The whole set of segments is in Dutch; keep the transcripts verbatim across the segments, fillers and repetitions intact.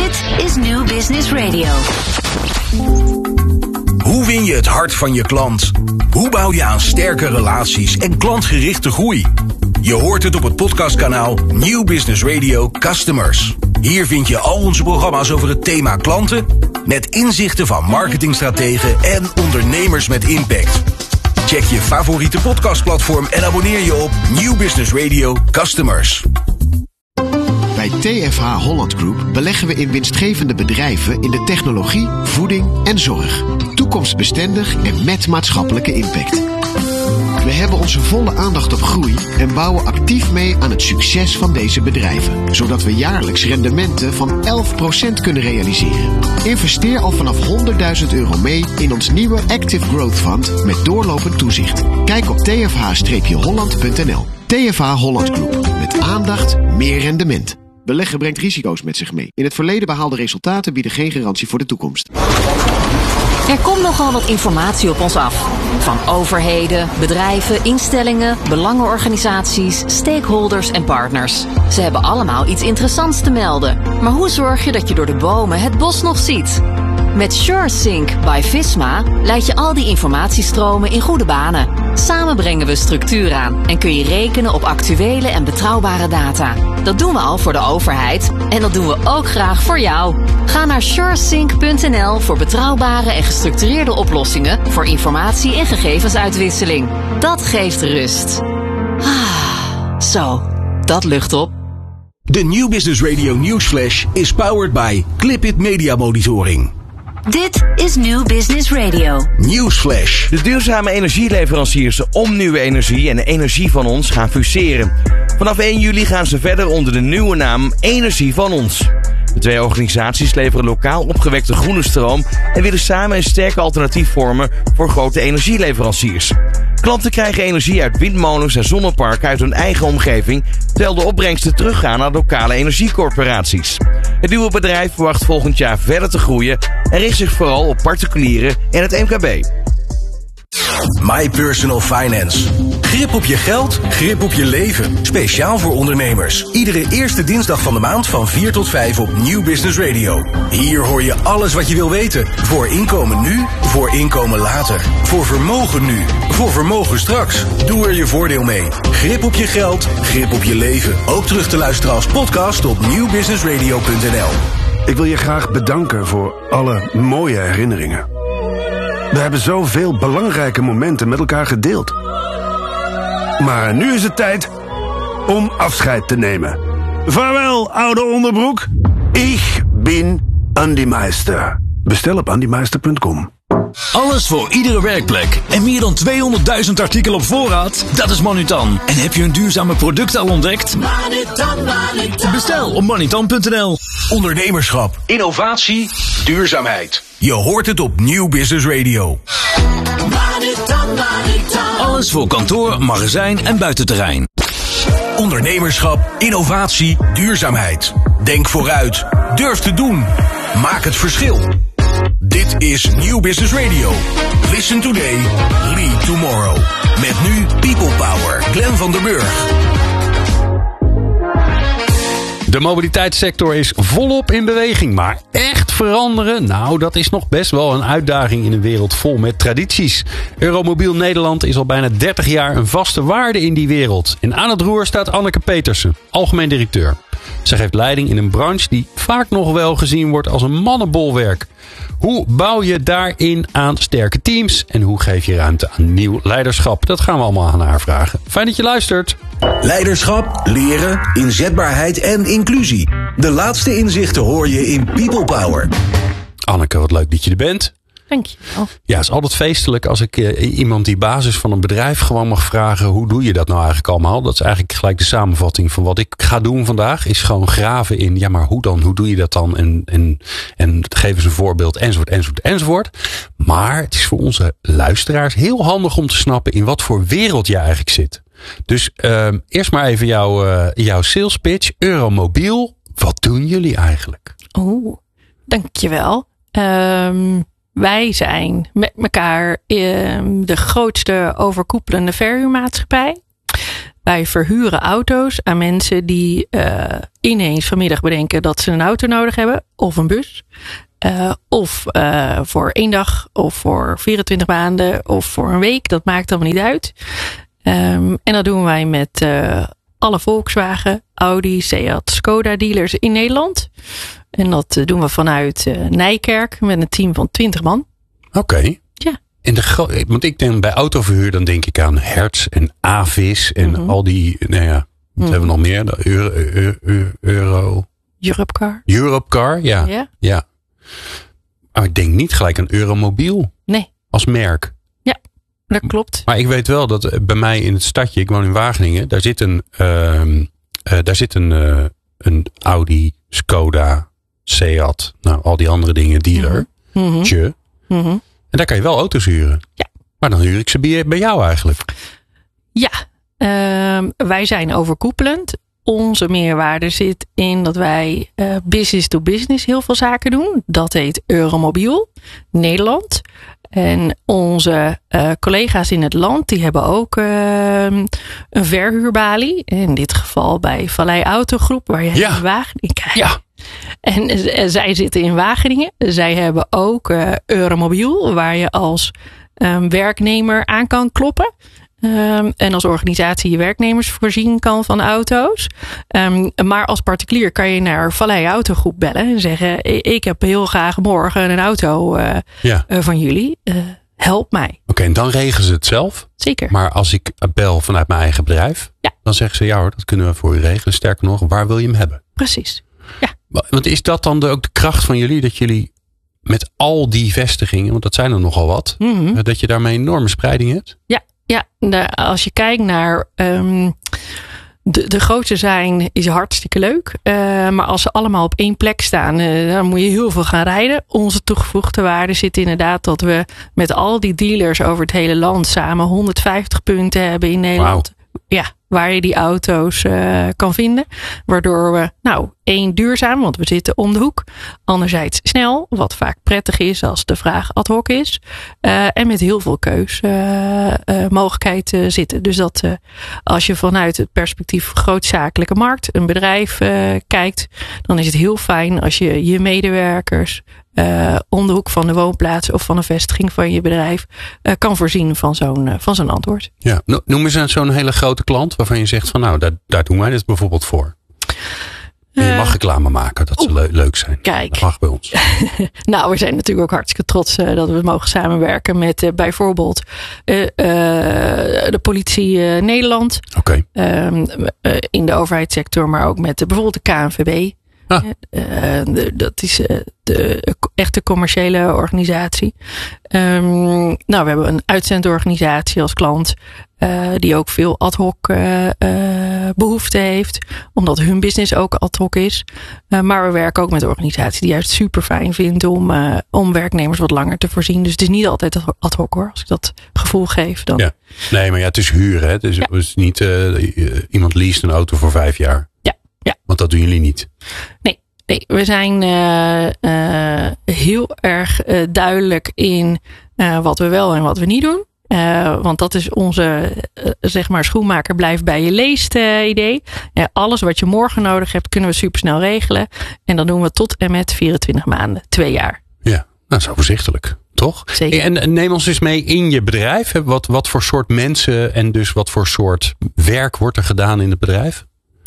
Dit is New Business Radio. Hoe win je het hart van je klant? Hoe bouw je aan sterke relaties en klantgerichte groei? Je hoort het op het podcastkanaal New Business Radio Customers. Hier vind je al onze programma's over het thema klanten, met inzichten van marketingstrategen en ondernemers met impact. Check je favoriete podcastplatform en abonneer je op New Business Radio Customers. Bij T F H Holland Group beleggen we in winstgevende bedrijven in de technologie, voeding en zorg. Toekomstbestendig en met maatschappelijke impact. We hebben onze volle aandacht op groei en bouwen actief mee aan het succes van deze bedrijven. Zodat we jaarlijks rendementen van elf procent kunnen realiseren. Investeer al vanaf honderdduizend euro mee in ons nieuwe Active Growth Fund met doorlopend toezicht. Kijk op t f h holland punt n l. T F H Holland Group. Met aandacht, meer rendement. Beleggen brengt risico's met zich mee. In het verleden behaalde resultaten bieden geen garantie voor de toekomst. Er komt nogal wat informatie op ons af. Van overheden, bedrijven, instellingen, belangenorganisaties, stakeholders en partners. Ze hebben allemaal iets interessants te melden. Maar hoe zorg je dat je door de bomen het bos nog ziet? Met SureSync by Visma leid je al die informatiestromen in goede banen. Samen brengen we structuur aan en kun je rekenen op actuele en betrouwbare data. Dat doen we al voor de overheid en dat doen we ook graag voor jou. Ga naar suresync punt n l voor betrouwbare en gestructureerde oplossingen voor informatie- en gegevensuitwisseling. Dat geeft rust. Ah, zo, dat lucht op. De New Business Radio Newsflash is powered by Clipit Media Monitoring. Dit is New Business Radio. Newsflash. De duurzame energieleveranciers om nieuwe energie en de energie van ons gaan fuseren. Vanaf één juli gaan ze verder onder de nieuwe naam Energie van ons. De twee organisaties leveren lokaal opgewekte groene stroom en willen samen een sterke alternatief vormen voor grote energieleveranciers. Klanten krijgen energie uit windmolens en zonneparken uit hun eigen omgeving, terwijl de opbrengsten teruggaan naar lokale energiecorporaties. Het nieuwe bedrijf verwacht volgend jaar verder te groeien en richt zich vooral op particulieren en het M K B. My Personal Finance. Grip op je geld, grip op je leven. Speciaal voor ondernemers. Iedere eerste dinsdag van de maand van vier tot vijf op New Business Radio. Hier hoor je alles wat je wil weten. Voor inkomen nu, voor inkomen later. Voor vermogen nu, voor vermogen straks. Doe er je voordeel mee. Grip op je geld, grip op je leven. Ook terug te luisteren als podcast op nieuw business radio punt n l. Ik wil je graag bedanken voor alle mooie herinneringen. We hebben zoveel belangrijke momenten met elkaar gedeeld. Maar nu is het tijd om afscheid te nemen. Vaarwel, oude onderbroek. Ik ben Andy Meister. Bestel op andy meister punt com. Alles voor iedere werkplek en meer dan tweehonderdduizend artikelen op voorraad? Dat is Manutan. En heb je een duurzame product al ontdekt? Manutan, Manutan. Bestel op manutan punt n l. Ondernemerschap, innovatie, duurzaamheid. Je hoort het op New Business Radio. Manutan, Manutan. Alles voor kantoor, magazijn en buitenterrein. Ondernemerschap, innovatie, duurzaamheid. Denk vooruit. Durf te doen. Maak het verschil. Dit is New Business Radio. Listen today, lead tomorrow. Met nu People Power, Glenn van der Burg. De mobiliteitssector is volop in beweging, maar echt veranderen? Nou, dat is nog best wel een uitdaging in een wereld vol met tradities. Euromobiel Nederland is al bijna dertig jaar een vaste waarde in die wereld. En aan het roer staat Anneke Petersen, algemeen directeur. Zij geeft leiding in een branche die vaak nog wel gezien wordt als een mannenbolwerk. Hoe bouw je daarin aan sterke teams? En hoe geef je ruimte aan nieuw leiderschap? Dat gaan we allemaal aan haar vragen. Fijn dat je luistert. Leiderschap, leren, inzetbaarheid en inclusie. De laatste inzichten hoor je in People Power. Anneke, wat leuk dat je er bent. Dank je wel. Ja, het is altijd feestelijk als ik uh, iemand die basis van een bedrijf gewoon mag vragen. Hoe doe je dat nou eigenlijk allemaal? Dat is eigenlijk gelijk de samenvatting van wat ik ga doen vandaag. Is gewoon graven in, ja maar hoe dan? Hoe doe je dat dan? En, en, en geef eens een voorbeeld enzovoort, enzovoort, enzovoort. Maar het is voor onze luisteraars heel handig om te snappen in wat voor wereld je eigenlijk zit. Dus uh, eerst maar even jouw, uh, jouw sales pitch. Euromobiel, wat doen jullie eigenlijk? Oeh, dankjewel. Um, wij zijn met elkaar um, de grootste overkoepelende verhuurmaatschappij. Wij verhuren auto's aan mensen die uh, ineens vanmiddag bedenken dat ze een auto nodig hebben. Of een bus. Uh, of uh, voor één dag. Of voor vierentwintig maanden. Of voor een week. Dat maakt allemaal niet uit. Um, en dat doen wij met uh, alle Volkswagen, Audi, Seat, Skoda dealers in Nederland. En dat uh, doen we vanuit uh, Nijkerk met een team van twintig man. Oké. Okay. Ja. En de gro- want ik denk bij autoverhuur, dan denk ik aan Hertz en Avis en mm-hmm. al die, nou ja, wat mm-hmm. hebben we nog meer? De Euro, Euro, Euro. Europcar. Europcar, ja. ja. ja. Maar ik denk niet gelijk aan Euromobiel. Nee. Als merk. Ja, dat klopt. Maar ik weet wel dat bij mij in het stadje, ik woon in Wageningen, daar zit een, uh, uh, daar zit een, uh, een Audi, Skoda, Seat, nou al die andere dingen, dealer. Mm-hmm. Tje. Mm-hmm. En daar kan je wel auto's huren. Ja. Maar dan huur ik ze bij, bij jou eigenlijk. Ja, uh, wij zijn overkoepelend. Onze meerwaarde zit in dat wij uh, business to business heel veel zaken doen. Dat heet Euromobiel, Nederland. En onze uh, collega's in het land, die hebben ook uh, een verhuurbalie. In dit geval bij Vallei Autogroep, waar jij ja. in Wageningen kijkt. Ja. En uh, zij zitten in Wageningen. Zij hebben ook uh, Euromobiel, waar je als um, werknemer aan kan kloppen. Um, en als organisatie je werknemers voorzien kan van auto's. Um, maar als particulier kan je naar Vallei Autogroep bellen en zeggen: ik heb heel graag morgen een auto uh, ja. uh, van jullie. Uh, help mij. Oké, okay, en dan regelen ze het zelf. Zeker. Maar als ik bel vanuit mijn eigen bedrijf, ja. dan zeggen ze: ja hoor, dat kunnen we voor u regelen. Sterker nog, waar wil je hem hebben? Precies. Ja. Want is dat dan de, ook de kracht van jullie, dat jullie met al die vestigingen, want dat zijn er nogal wat, mm-hmm. dat je daarmee een enorme spreiding hebt? Ja. Ja, de, als je kijkt naar um, de, de grootste zijn is hartstikke leuk. Uh, maar als ze allemaal op één plek staan, uh, dan moet je heel veel gaan rijden. Onze toegevoegde waarde zit inderdaad dat we met al die dealers over het hele land samen honderdvijftig punten hebben in Nederland. Wow. Ja, waar je die auto's uh, kan vinden. Waardoor we, nou, één duurzaam, want we zitten om de hoek. Anderzijds snel, wat vaak prettig is als de vraag ad hoc is. Uh, en met heel veel keus uh, uh, mogelijkheid uh, zitten. Dus dat uh, als je vanuit het perspectief grootzakelijke markt, een bedrijf uh, kijkt, dan is het heel fijn als je je medewerkers Uh, om de hoek van de woonplaats of van een vestiging van je bedrijf uh, kan voorzien van zo'n, uh, van zo'n antwoord. Ja, noem eens zo'n hele grote klant waarvan je zegt van nou, daar, daar doen wij dit bijvoorbeeld voor. En je mag reclame maken, dat ze le- leuk zijn. Kijk. Dat mag bij ons. Nou, we zijn natuurlijk ook hartstikke trots uh, dat we mogen samenwerken met uh, bijvoorbeeld uh, uh, de politie uh, Nederland. Oké. Okay. Um, uh, in de overheidssector, maar ook met uh, bijvoorbeeld de K N V B. Ah. Uh, de, dat is uh, de echte commerciële organisatie. Um, nou, we hebben een uitzendorganisatie als klant. Uh, die ook veel ad hoc uh, uh, behoefte heeft. Omdat hun business ook ad hoc is. Uh, maar we werken ook met organisaties die juist super fijn vinden om, uh, om werknemers wat langer te voorzien. Dus het is niet altijd ad hoc hoor. Als ik dat gevoel geef dan. Ja. Nee, maar ja, het is huren. Hè? Het is, ja. het is niet uh, iemand leest een auto voor vijf jaar. Ja. Ja. Want dat doen jullie niet. Nee. Nee, we zijn uh, uh, heel erg uh, duidelijk in uh, wat we wel en wat we niet doen. Uh, want dat is onze, uh, zeg maar, schoenmaker blijft bij je leest uh, idee. Uh, alles wat je morgen nodig hebt, kunnen we supersnel regelen. En dan doen we tot en met vierentwintig maanden, twee jaar. Ja, nou, zo overzichtelijk, toch? Zeker. En, en neem ons eens mee in je bedrijf. Wat, wat voor soort mensen en dus wat voor soort werk wordt er gedaan in het bedrijf?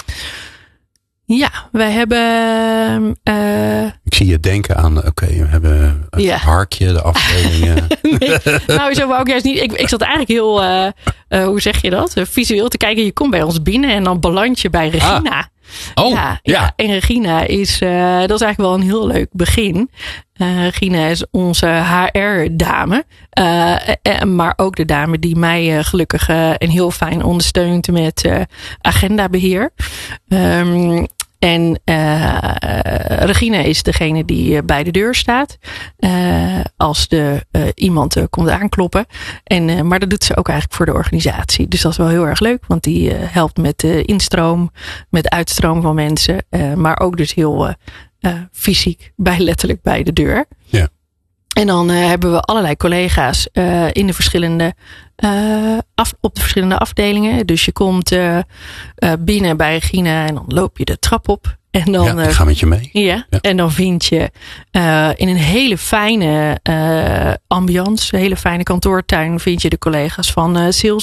Ja, wij hebben... Uh... Ik zie je denken aan, oké, okay, we hebben het ja. harkje, de afdelingen. Nee, nou, zo wou ik juist niet. Ik, ik zat eigenlijk heel, uh, uh, hoe zeg je dat? Uh, visueel te kijken. Je komt bij ons binnen en dan beland je bij Regina. Ah. Oh, ja, ja. ja. En Regina is, uh, dat is eigenlijk wel een heel leuk begin. Uh, Regina is onze H R-dame. Uh, uh, maar ook de dame die mij uh, gelukkig uh, en heel fijn ondersteunt met uh, agendabeheer. Um, En uh, Regina is degene die uh, bij de deur staat. Uh, als de, uh, iemand uh, komt aankloppen. En, uh, maar dat doet ze ook eigenlijk voor de organisatie. Dus dat is wel heel erg leuk. Want die uh, helpt met de instroom. Met de uitstroom van mensen. Uh, maar ook dus heel uh, uh, fysiek. Bij, letterlijk bij de deur. Ja. En dan uh, hebben we allerlei collega's uh, in de verschillende, uh, af, op de verschillende afdelingen. Dus je komt uh, uh, binnen bij Regina en dan loop je de trap op. En dan, ja, ik ga met je mee. Ja, ja. En dan vind je uh, in een hele fijne uh, ambiance, een hele fijne kantoortuin, vind je de collega's van uh, sales